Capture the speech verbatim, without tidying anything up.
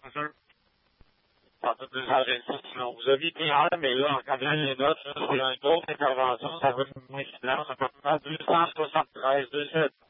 sûr. Tantôt deux cent vingt-six, sinon vous avez été hier, mais là, en regardant les notes, là, c'est une grosse intervention, ça va être moins silence, ça peut faire deux cent soixante-treize, deux cent